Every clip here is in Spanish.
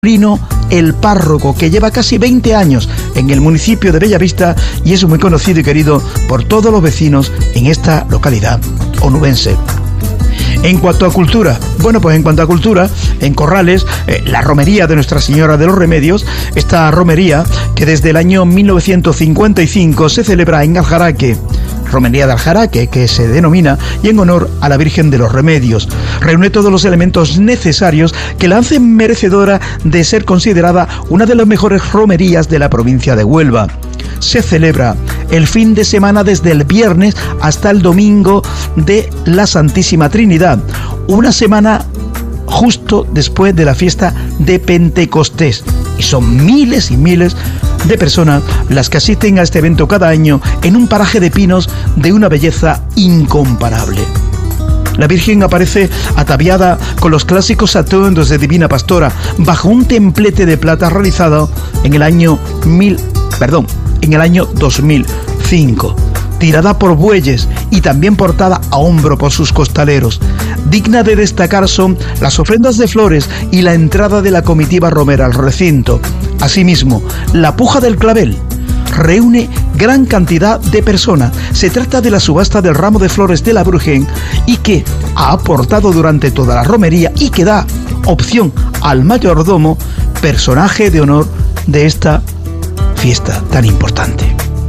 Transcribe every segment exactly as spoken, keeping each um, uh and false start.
el párroco, que lleva casi veinte años en el municipio de Bellavista y es muy conocido y querido por todos los vecinos en esta localidad onubense. En cuanto a cultura, bueno, pues en cuanto a cultura, en Corrales, eh, la romería de Nuestra Señora de los Remedios, esta romería que desde el año mil novecientos cincuenta y cinco se celebra en Aljaraque, romería de Aljaraque, que se denomina y en honor a la Virgen de los Remedios. Reúne todos los elementos necesarios que la hacen merecedora de ser considerada una de las mejores romerías de la provincia de Huelva. Se celebra el fin de semana desde el viernes hasta el domingo de la Santísima Trinidad, una semana justo después de la fiesta de Pentecostés. Y son miles y miles de personas las que asisten a este evento cada año en un paraje de pinos de una belleza incomparable. La Virgen aparece ataviada con los clásicos atuendos de Divina Pastora bajo un templete de plata realizado en el año mil, perdón, en el año dos mil cinco, tirada por bueyes y también portada a hombro por sus costaleros. Digna de destacar son las ofrendas de flores y la entrada de la comitiva romera al recinto. Asimismo, la puja del clavel reúne gran cantidad de personas. Se trata de la subasta del ramo de flores de la Virgen y que ha aportado durante toda la romería y que da opción al mayordomo, personaje de honor de esta fiesta tan importante.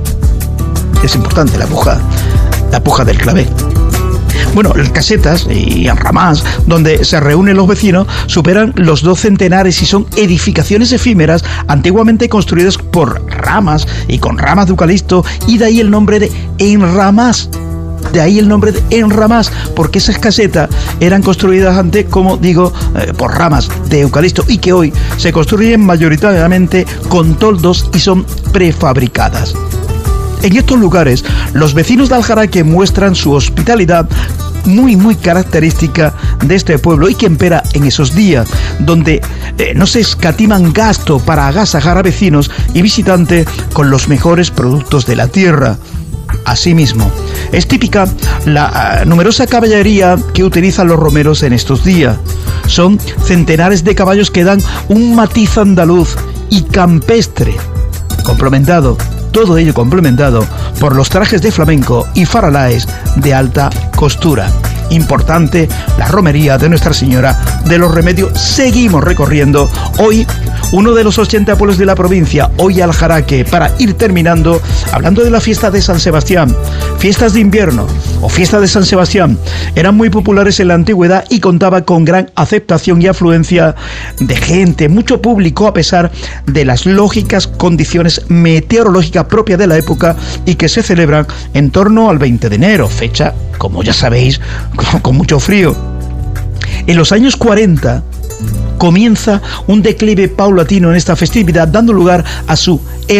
Es importante la puja, la puja del clavel. Bueno, las casetas y enramás donde se reúnen los vecinos superan los dos centenares y son edificaciones efímeras antiguamente construidas por ramas y con ramas de eucalipto, y de ahí el nombre de enramás. De ahí el nombre de enramás, porque esas casetas eran construidas antes, como digo, eh, por ramas de eucalipto y que hoy se construyen mayoritariamente con toldos y son prefabricadas. En estos lugares, los vecinos de Aljaraque muestran su hospitalidad muy, muy característica de este pueblo y que impera en esos días, donde eh, no se escatiman gasto para agasajar a vecinos y visitantes con los mejores productos de la tierra. Asimismo, es típica la uh, numerosa caballería que utilizan los romeros en estos días. Son centenares de caballos que dan un matiz andaluz y campestre, complementado, todo ello complementado por los trajes de flamenco y faralaes de alta costura. Importante la romería de Nuestra Señora de los Remedios. Seguimos recorriendo hoy uno de los ochenta pueblos de la provincia, hoy Aljaraque, para ir terminando hablando de la fiesta de San Sebastián. Fiestas de invierno o fiesta de San Sebastián eran muy populares en la antigüedad y contaba con gran aceptación y afluencia de gente, mucho público, a pesar de las lógicas condiciones meteorológicas propias de la época y que se celebran en torno al veinte de enero, fecha, como ya sabéis, con, con mucho frío. En los años cuarenta comienza un declive paulatino en esta festividad, dando lugar a su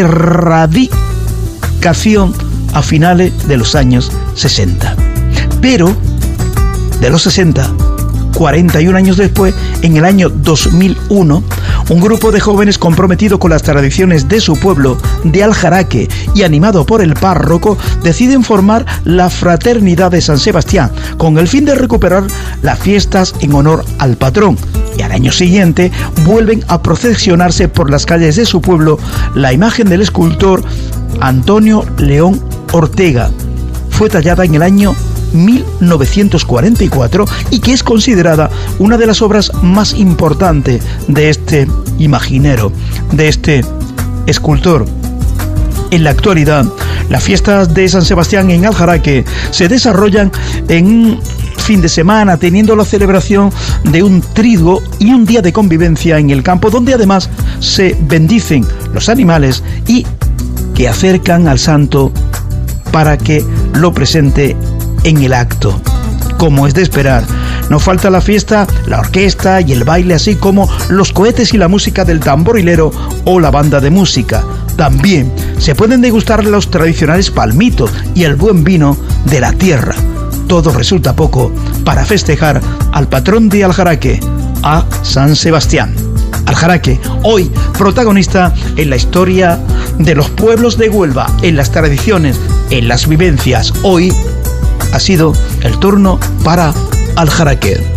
erradicación a finales de los años sesenta. Pero de los sesenta, cuarenta y un años después, en el año dos mil uno, un grupo de jóvenes comprometidos con las tradiciones de su pueblo de Aljaraque y animado por el párroco, deciden formar la Fraternidad de San Sebastián con el fin de recuperar las fiestas en honor al patrón. Y al año siguiente vuelven a procesionarse por las calles de su pueblo la imagen del escultor Antonio León Ortega. Fue tallada en el año mil novecientos cuarenta y cuatro y que es considerada una de las obras más importantes de este imaginero, de este escultor. En la actualidad, las fiestas de San Sebastián en Aljaraque se desarrollan en un fin de semana, teniendo la celebración de un triduo y un día de convivencia en el campo, donde además se bendicen los animales y que acercan al santo para que lo presente en el acto. Como es de esperar, no falta la fiesta, la orquesta y el baile, así como los cohetes y la música del tamborilero o la banda de música. También se pueden degustar los tradicionales palmitos y el buen vino de la tierra. Todo resulta poco para festejar al patrón de Aljaraque, a San Sebastián. Aljaraque, hoy protagonista en la historia de los pueblos de Huelva, en las tradiciones, en las vivencias. Hoy ha sido el turno para Aljaraque.